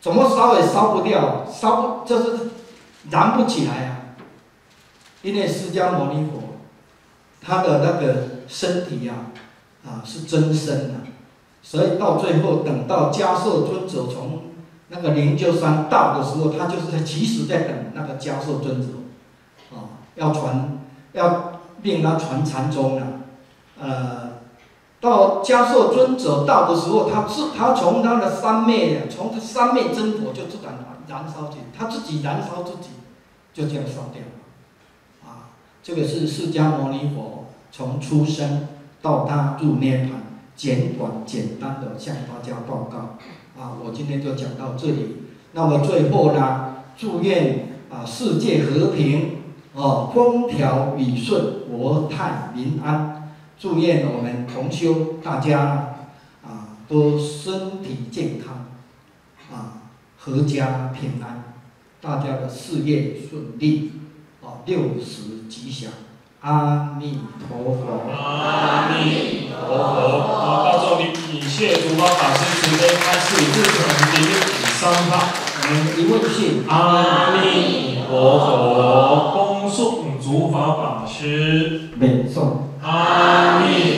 怎么烧也烧不掉，就是燃不起来啊。因为释迦牟尼佛他的那个身体是真身啊，所以到最后等到迦叶尊者从那个灵鹫山到的时候，他就是其实在等那个迦叶尊者要令他传禅宗到迦叶尊者到的时候，他从他的三昧，从他三昧真火就自然燃烧起，他自己燃烧自己，就这样烧掉了。这个是释迦牟尼佛从出生到他入涅槃，简单的向大家报告。我今天就讲到这里。那么最后呢，祝愿世界和平，风调雨顺，国泰民安。祝愿我们同修大家都身体健康，阖家平安，大家的事业顺利，60吉祥。阿弥陀佛。 阿弥陀佛。到这里，以谢诸法法师慈悲开示日程第3趴。 我们一问讯。 阿弥陀佛。恭送诸法法师。 免诵。 阿弥